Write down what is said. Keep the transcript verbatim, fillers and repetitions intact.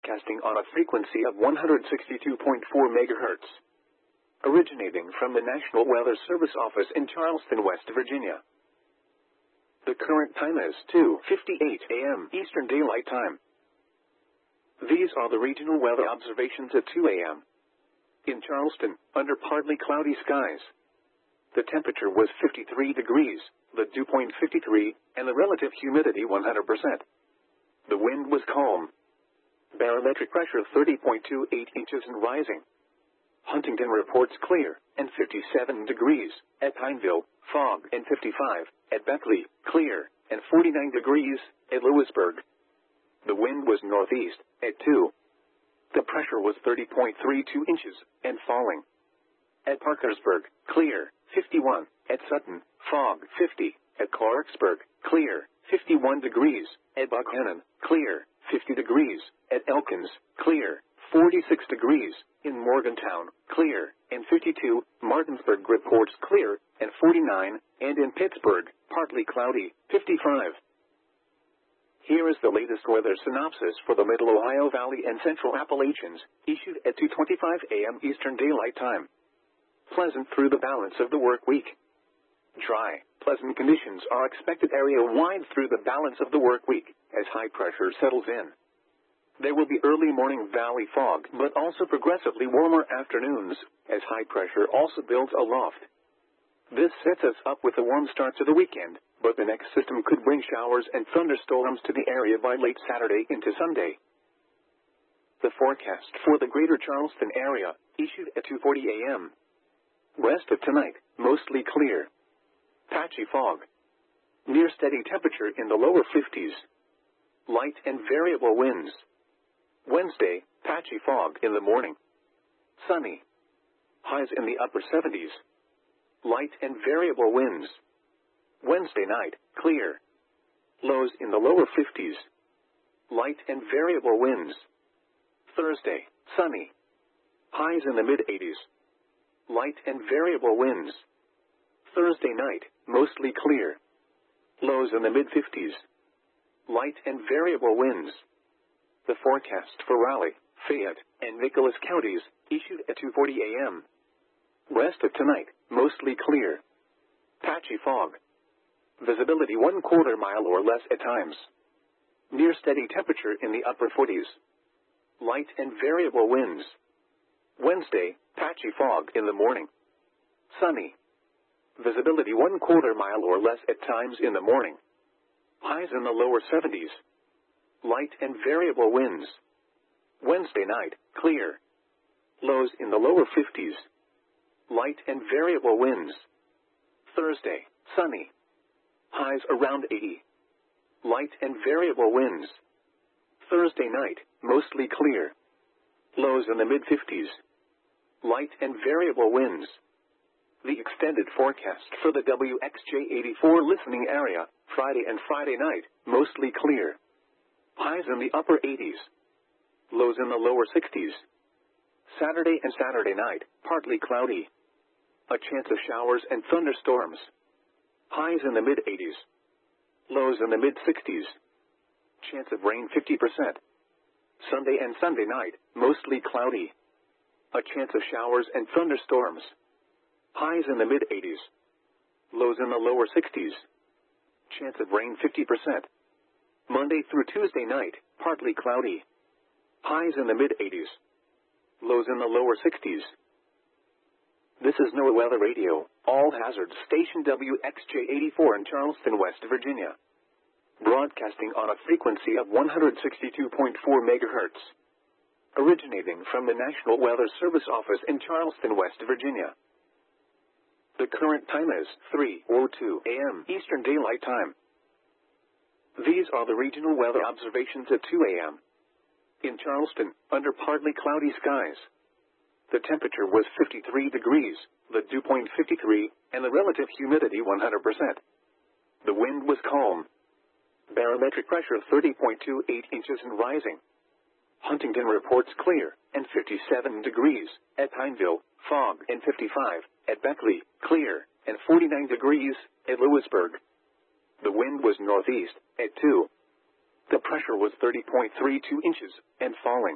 broadcasting on a frequency of one hundred sixty-two point four megahertz. Originating from the National Weather Service office in Charleston, West Virginia. The current time is two fifty-eight a m Eastern Daylight Time. These are the regional weather observations at two a m In Charleston, under partly cloudy skies. The temperature was fifty-three degrees, the dew point fifty-three, and the relative humidity one hundred percent. The wind was calm. Barometric pressure thirty point two eight inches and rising. Huntington reports clear, and fifty-seven degrees. At Pineville, fog, and fifty-five. At Beckley, clear, and forty-nine degrees. At Lewisburg. The wind was northeast, at two. The pressure was thirty point three two inches, and falling. At Parkersburg, clear, fifty-one. At Sutton, fog, fifty. At Clarksburg, clear, fifty-one degrees. At Buckhannon, clear, fifty degrees. At Elkins, clear, forty-six degrees. In Morgantown, clear, and fifty-two. Martinsburg reports clear, and forty-nine. And in Pittsburgh, partly cloudy, fifty-five. Here is the latest weather synopsis for the Middle Ohio Valley and Central Appalachians, issued at two twenty-five a m Eastern Daylight Time. Pleasant through the balance of the work week. Dry, pleasant conditions are expected area-wide through the balance of the work week, as high pressure settles in. There will be early morning valley fog, but also progressively warmer afternoons, as high pressure also builds aloft. This sets us up with a warm start to the weekend, but the next system could bring showers and thunderstorms to the area by late Saturday into Sunday. The forecast for the greater Charleston area, issued at two forty a m Rest of tonight, mostly clear. Patchy fog. Near steady temperature in the lower fifties. Light and variable winds. Wednesday, patchy fog in the morning. Sunny. Highs in the upper seventies. Light and variable winds. Wednesday night, clear. Lows in the lower fifties. Light and variable winds. Thursday, sunny. Highs in the mid-eighties. Light and variable winds. Thursday night, mostly clear. Lows in the mid-fifties. Light and variable winds. The forecast for Raleigh, Fayette, and Nicholas counties, issued at two forty a m Rest of tonight, mostly clear. Patchy fog. Visibility one quarter mile or less at times. Near steady temperature in the upper forties. Light and variable winds. Wednesday, patchy fog in the morning. Sunny. Visibility one quarter mile or less at times in the morning. Highs in the lower seventies. Light and variable winds. Wednesday night, clear. Lows in the lower fifties. Light and variable winds. Thursday, sunny. Highs around eighty. Light and variable winds. Thursday night, mostly clear. Lows in the mid-fifties. Light and variable winds. The extended forecast for the W X J eighty-four listening area, Friday and Friday night, mostly clear. Highs in the upper eighties. Lows in the lower sixties. Saturday and Saturday night, partly cloudy. A chance of showers and thunderstorms. Highs in the mid-eighties. Lows in the mid-sixties. Chance of rain fifty percent. Sunday and Sunday night, mostly cloudy. A chance of showers and thunderstorms. Highs in the mid-eighties. Lows in the lower sixties. Chance of rain fifty percent. Monday through Tuesday night, partly cloudy. Highs in the mid-eighties. Lows in the lower sixties. This is NOAA Weather Radio, all hazards station W X J eighty-four in Charleston, West Virginia. Broadcasting on a frequency of one hundred sixty-two point four megahertz. Originating from the National Weather Service office in Charleston, West Virginia. The current time is three oh two a m Eastern Daylight Time. These are the regional weather observations at two a m In Charleston, under partly cloudy skies. The temperature was fifty-three degrees, the dew point fifty-three, and the relative humidity one hundred percent. The wind was calm. Barometric pressure thirty point two eight inches and rising. Huntington reports clear, and fifty-seven degrees. At Pineville, fog, and fifty-five. At Beckley, clear, and forty-nine degrees. At Lewisburg. The wind was northeast, at two. The pressure was thirty point three two inches, and falling.